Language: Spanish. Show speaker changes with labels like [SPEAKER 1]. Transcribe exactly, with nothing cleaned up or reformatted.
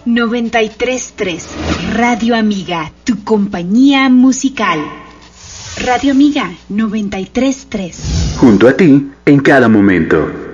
[SPEAKER 1] noventa y tres punto tres. Radio Amiga, tu compañía musical. Radio Amiga noventa y tres punto tres.
[SPEAKER 2] Junto a ti en cada momento.